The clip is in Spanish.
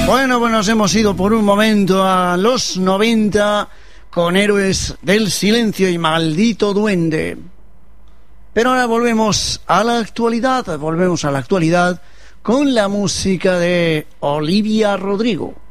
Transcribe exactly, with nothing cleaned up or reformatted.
Bueno, pues nos hemos ido por un momento a los noventa con Héroes del Silencio y Maldito Duende. Pero ahora volvemos a la actualidad, volvemos a la actualidad con la música de Olivia Rodrigo.